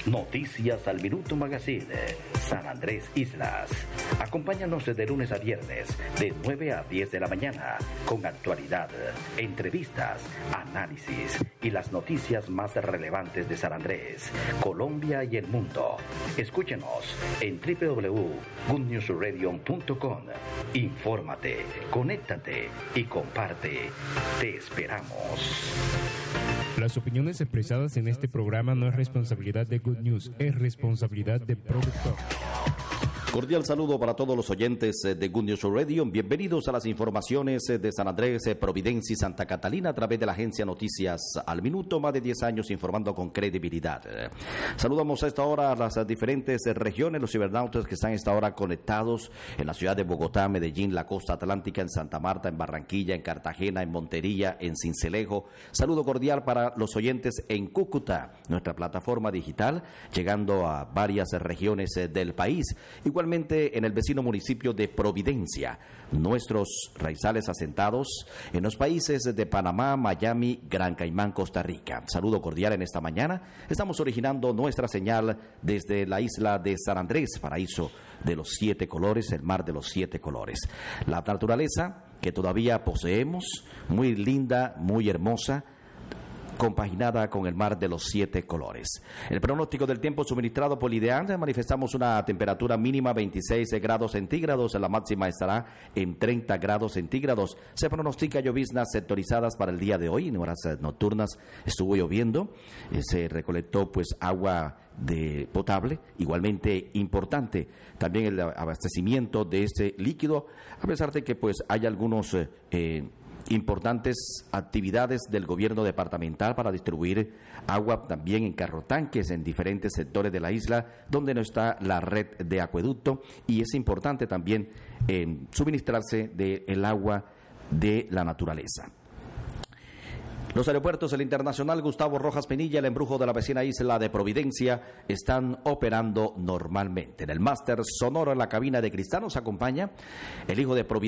Noticias al Minuto Magazine, San Andrés Islas. Acompáñanos de lunes a viernes, de 9 a 10 de la mañana, con actualidad, entrevistas, análisis y las noticias más relevantes de San Andrés, Colombia y el mundo. Escúchenos en www.goodnewsradio.com. Infórmate, conéctate y comparte. Te esperamos. Las opiniones expresadas en este programa no es responsabilidad de Good News, es responsabilidad del productor. Cordial saludo para todos los oyentes de Good News Radio. Bienvenidos a las informaciones de San Andrés, Providencia y Santa Catalina a través de la agencia Noticias al Minuto. Más de 10 años informando con credibilidad. Saludamos a esta hora a las diferentes regiones, los cibernautas que están a esta hora conectados en la ciudad de Bogotá, Medellín, la costa atlántica, en Santa Marta, en Barranquilla, en Cartagena, en Montería, en Sincelejo. Saludo cordial para los oyentes en Cúcuta, nuestra plataforma digital, llegando a varias regiones del país. Igualmente en el vecino municipio de Providencia, nuestros raizales asentados en los países de Panamá, Miami, Gran Caimán, Costa Rica. Saludo cordial en esta mañana. Estamos originando nuestra señal desde la isla de San Andrés, paraíso de los 7 colores, el mar de los 7 colores. La naturaleza que todavía poseemos, muy linda, muy hermosa, compaginada con el mar de los 7 colores. El pronóstico del tiempo suministrado por Ideal, manifestamos una temperatura mínima 26 grados centígrados, la máxima estará en 30 grados centígrados. Se pronostica lloviznas sectorizadas para el día de hoy. En horas nocturnas estuvo lloviendo, se recolectó pues agua de potable, igualmente importante también el abastecimiento de este líquido, a pesar de que pues hay algunos importantes actividades del gobierno departamental para distribuir agua también en carrotanques en diferentes sectores de la isla donde no está la red de acueducto, y es importante también suministrarse del agua de la naturaleza. Los aeropuertos, el Internacional Gustavo Rojas Pinilla, el Embrujo de la vecina isla de Providencia, están operando normalmente. En el máster sonoro en la cabina de cristal nos acompaña el hijo de Providencia,